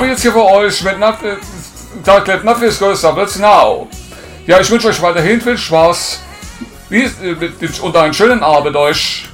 habe ich jetzt hier für euch mit Not This Goes Doubles Now. Ja, ich wünsche euch weiterhin viel Spaß und einen schönen Abend euch.